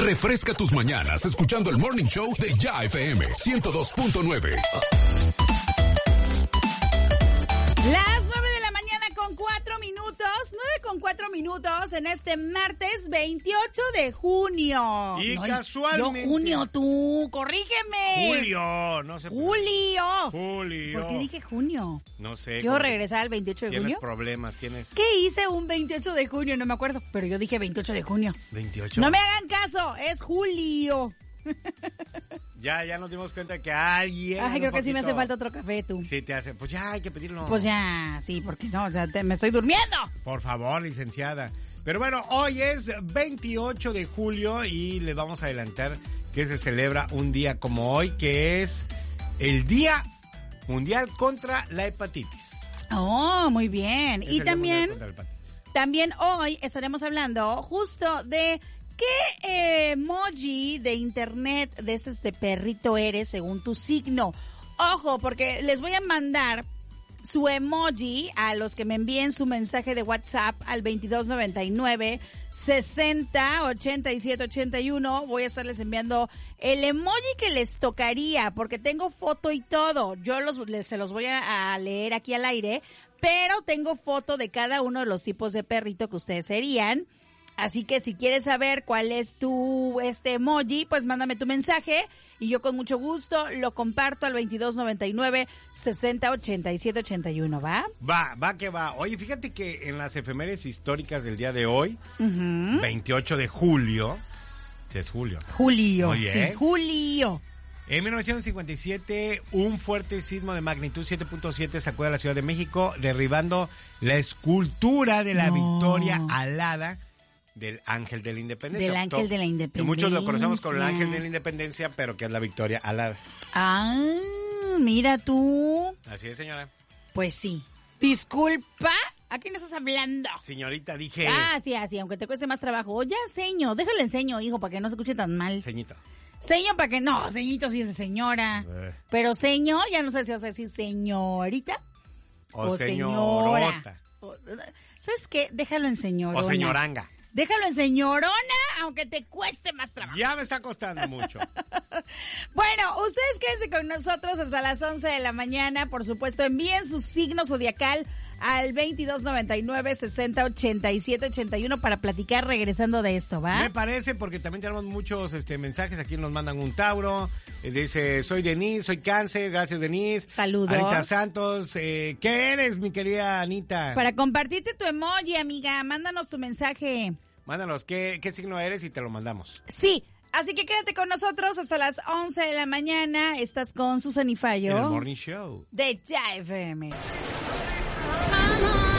Refresca tus mañanas escuchando el Morning Show de Ya FM 102.9. Las 9 de la mañana con 4 minutos, 9:04 en este martes 28 de junio. Y casualmente... Yo junio, tú, corrígeme. Julio, no sé. Julio. ¿Por qué dije junio? No sé. ¿Quiero regresar al 28 de junio? Tienes problemas, tienes... ¿Qué hice un 28 de junio? No me acuerdo, pero yo dije 28 de junio. 28. No me hagan caso, es julio. Ya nos dimos cuenta que alguien... Ay, creo que sí me hace falta otro café, tú. Sí, te hace... Pues ya, hay que pedirlo. Pues ya, sí, porque no, ya me estoy durmiendo. Por favor, licenciada. Pero bueno, hoy es 28 de julio y les vamos a adelantar que se celebra un día como hoy, que es el Día Mundial contra la Hepatitis. Oh, muy bien. Es Y el Día Mundial también... contra la hepatitis. También hoy estaremos hablando justo de qué emoji de internet de ese de perrito eres según tu signo. Ojo, porque les voy a mandar su emoji a los que me envíen su mensaje de WhatsApp al 2299 60 87 81. Voy a estarles enviando el emoji que les tocaría, porque tengo foto y todo. Yo se los voy a leer aquí al aire, pero tengo foto de cada uno de los tipos de perrito que ustedes serían. Así que si quieres saber cuál es tu emoji, pues mándame tu mensaje y yo con mucho gusto lo comparto al 2299 60 87 81, ¿va? Va que va. Oye, fíjate que en las efemérides históricas del día de hoy, 28 de julio, sí es julio. Julio, Oye, sí, Julio. En 1957, un fuerte sismo de magnitud 7.7 sacude a la Ciudad de México, derribando la escultura de la Victoria alada del Ángel de la Independencia. Del Ángel de la Independencia. Que muchos lo conocemos con el Ángel de la Independencia, pero que es la Victoria alada. Ah, mira tú. Así es, señora. Pues sí. Disculpa, ¿a quién estás hablando? Señorita, dije... Sí, aunque te cueste más trabajo. Ya, seño, déjalo enseño, hijo, para que no se escuche tan mal. Ceñito. Seño, para que no, señito sí es de señora. Pero seño, ya no sé si vas a decir señorita o señora. señorota. ¿Sabes qué? Déjalo en señorona. O señoranga. Déjalo en señorona, aunque te cueste más trabajo. Ya me está costando mucho. Bueno, ustedes quédense con nosotros hasta las 11 de la mañana. Por supuesto, envíen su signo zodiacal al 2299 60 87 81 para platicar regresando de esto, ¿va? Me parece, porque también tenemos muchos mensajes. Aquí nos mandan un Tauro. Dice, soy Denise, soy Cáncer. Gracias, Denise. Saludos. Anita Santos. ¿Qué eres, mi querida Anita? Para compartirte tu emoji, amiga, mándanos tu mensaje. Mándanos, ¿qué signo eres? Y te lo mandamos. Sí, así que quédate con nosotros hasta las 11 de la mañana. Estás con Susan y Fallo. En el Morning Show De Ya FM.